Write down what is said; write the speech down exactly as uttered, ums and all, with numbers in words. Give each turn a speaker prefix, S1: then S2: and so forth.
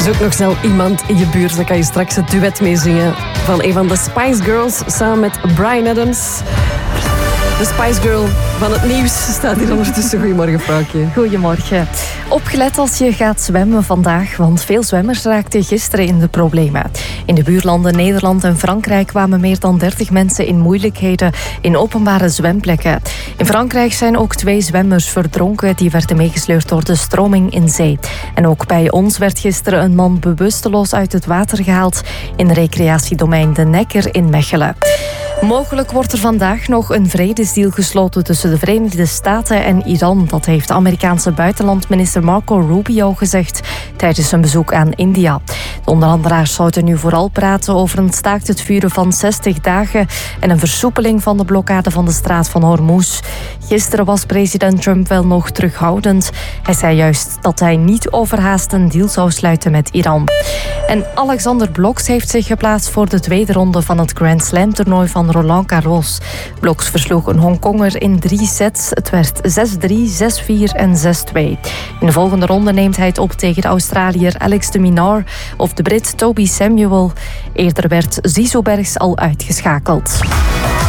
S1: Zoek nog snel iemand in je buurt, dan kan je straks het duet meezingen van een van de Spice Girls samen met Bryan Adams. De Spice Girl van het nieuws staat hier ondertussen. Goedemorgen, vrouwtje.
S2: Goedemorgen. Opgelet als je gaat zwemmen vandaag, want veel zwemmers raakten gisteren in de problemen. In de buurlanden Nederland en Frankrijk kwamen meer dan dertig mensen in moeilijkheden in openbare zwemplekken. In Frankrijk zijn ook twee zwemmers verdronken, die werden meegesleurd door de stroming in zee. En ook bij ons werd gisteren een man bewusteloos uit het water gehaald in recreatiedomein De Nekker in Mechelen. Mogelijk wordt er vandaag nog een vredesdeal gesloten tussen de Verenigde Staten en Iran. Dat heeft de Amerikaanse buitenlandminister Marco Rubio gezegd tijdens een bezoek aan India. De onderhandelaars zouden nu vooral praten over een staakt het vuren van zestig dagen en een versoepeling van de blokkade van de straat van Hormuz. Gisteren was president Trump wel nog terughoudend. Hij zei juist dat hij niet overhaast een deal zou sluiten met Iran. En Alexander Blokx heeft zich geplaatst voor de tweede ronde van het Grand Slam toernooi van Roland Garros. Blokx versloeg een Hongkonger in drie sets. Het werd zes drie, zes vier en zes twee. In de volgende ronde neemt hij het op tegen de Australiër Alex de Minaur of de Brit Toby Samuel. Eerder werd Zizou Bergs al uitgeschakeld.